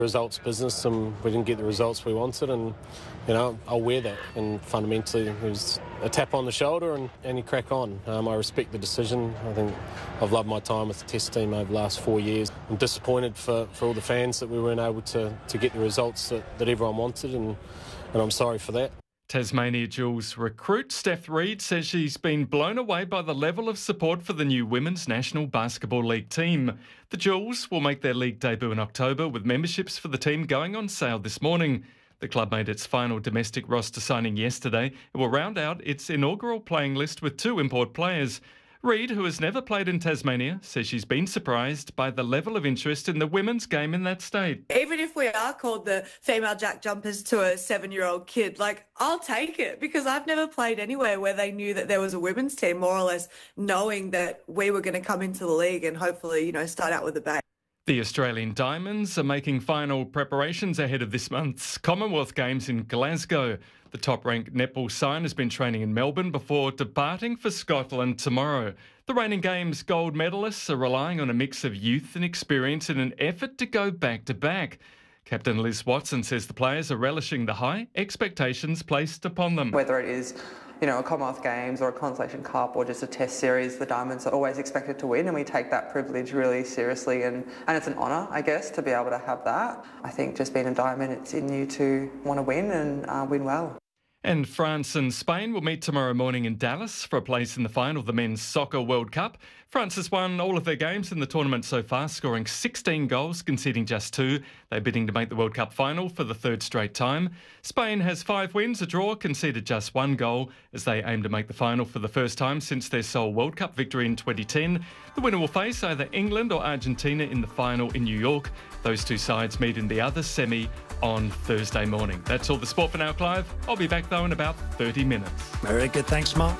results business, and we didn't get the results we wanted, and I'll wear that. And fundamentally, it was a tap on the shoulder and you crack on. I respect the decision. I think I've loved my time with the Test team over the last 4 years. I'm disappointed for all the fans that we weren't able to get the results that everyone wanted, and I'm sorry for that. Tasmania Jules recruit Steph Reid says she's been blown away by the level of support for the new Women's National Basketball League team. The Jules will make their league debut in October, with memberships for the team going on sale this morning. The club made its final domestic roster signing yesterday. It will round out its inaugural playing list with 2 import players. Reid, who has never played in Tasmania, says she's been surprised by the level of interest in the women's game in that state. Even if we are called the female jack jumpers to a 7-year-old kid, I'll take it, because I've never played anywhere where they knew that there was a women's team, more or less knowing that we were going to come into the league and hopefully, start out with a bang. The Australian Diamonds are making final preparations ahead of this month's Commonwealth Games in Glasgow. The top-ranked netball side has been training in Melbourne before departing for Scotland tomorrow. The reigning Games gold medalists are relying on a mix of youth and experience in an effort to go back-to-back. Captain Liz Watson says the players are relishing the high expectations placed upon them. Whether it is a Commonwealth Games or a Consolation Cup or just a Test series, the Diamonds are always expected to win, and we take that privilege really seriously, and it's an honour, I guess, to be able to have that. I think just being a Diamond, it's in you to want to win and win well. And France and Spain will meet tomorrow morning in Dallas for a place in the final of the Men's Soccer World Cup. France has won all of their games in the tournament so far, scoring 16 goals, conceding just 2. They're bidding to make the World Cup final for the 3rd straight time. Spain has 5 wins, a draw, conceded just 1 goal as they aim to make the final for the first time since their sole World Cup victory in 2010. The winner will face either England or Argentina in the final in New York. Those 2 sides meet in the other semi on Thursday morning. That's all the sport for now, Clive. I'll be back though in about 30 minutes. Very good, thanks Mark.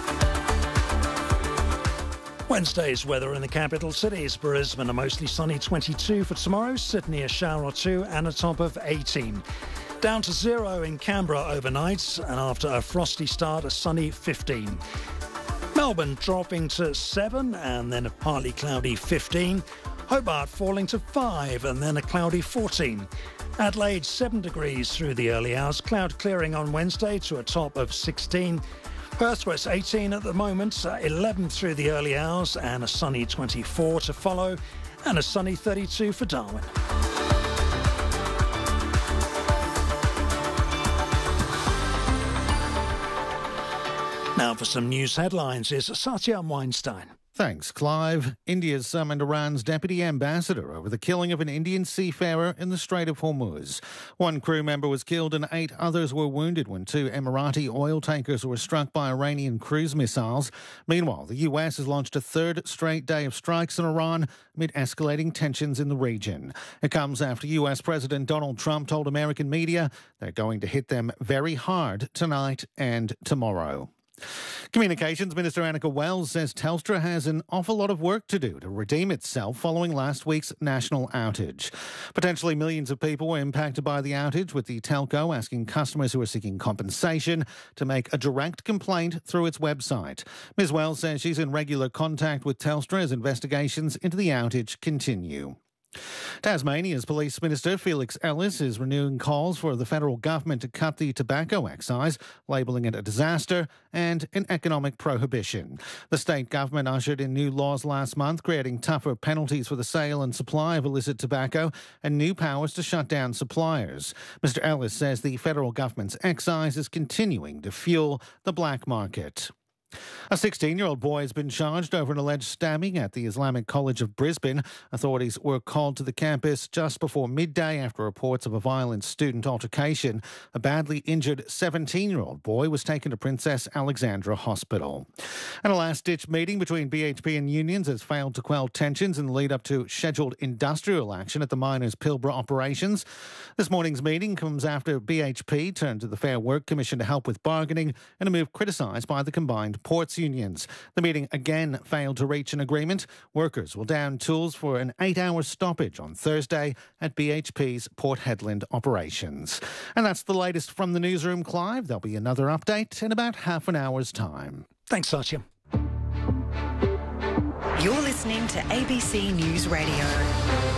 Wednesday's weather in the capital cities. Brisbane, a mostly sunny 22 for tomorrow. Sydney, a shower or 2 and a top of 18. Down to 0 in Canberra overnight, and after a frosty start, a sunny 15. Melbourne dropping to 7 and then a partly cloudy 15. Hobart falling to 5 and then a cloudy 14. Adelaide 7 degrees through the early hours. Cloud clearing on Wednesday to a top of 16. Perth, where it's 18 at the moment, 11 through the early hours and a sunny 24 to follow, and a sunny 32 for Darwin. Now for some news headlines is Satya Weinstein. Thanks, Clive. India's summoned Iran's deputy ambassador over the killing of an Indian seafarer in the Strait of Hormuz. 1 crew member was killed and 8 others were wounded when 2 Emirati oil tankers were struck by Iranian cruise missiles. Meanwhile, the US has launched a 3rd straight day of strikes in Iran amid escalating tensions in the region. It comes after US President Donald Trump told American media they're going to hit them very hard tonight and tomorrow. Communications Minister Annika Wells says Telstra has an awful lot of work to do to redeem itself following last week's national outage. Potentially millions of people were impacted by the outage, with the telco asking customers who are seeking compensation to make a direct complaint through its website. Ms Wells says she's in regular contact with Telstra as investigations into the outage continue. Tasmania's Police Minister Felix Ellis is renewing calls for the federal government to cut the tobacco excise, labelling it a disaster and an economic prohibition. The state government ushered in new laws last month, creating tougher penalties for the sale and supply of illicit tobacco and new powers to shut down suppliers. Mr Ellis says the federal government's excise is continuing to fuel the black market. A 16-year-old boy has been charged over an alleged stabbing at the Islamic College of Brisbane. Authorities were called to the campus just before midday after reports of a violent student altercation. A badly injured 17-year-old boy was taken to Princess Alexandra Hospital. And a last-ditch meeting between BHP and unions has failed to quell tensions in the lead-up to scheduled industrial action at the miners' Pilbara operations. This morning's meeting comes after BHP turned to the Fair Work Commission to help with bargaining, in a move criticised by the combined ports unions. The meeting again failed to reach an agreement. Workers will down tools for an 8-hour stoppage on Thursday at BHP's Port Hedland operations. And that's the latest from the newsroom, Clive. There'll be another update in about half an hour's time. Thanks, Satya. You're listening to ABC News Radio.